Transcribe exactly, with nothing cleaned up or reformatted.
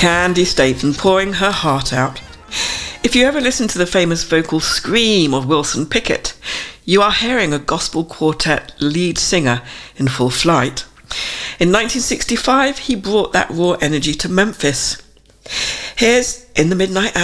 Candi Staton pouring her heart out. If you ever listen to the famous vocal scream of Wilson Pickett, you are hearing a gospel quartet lead singer in full flight. In nineteen sixty-five, he brought that raw energy to Memphis. Here's In the Midnight Hour.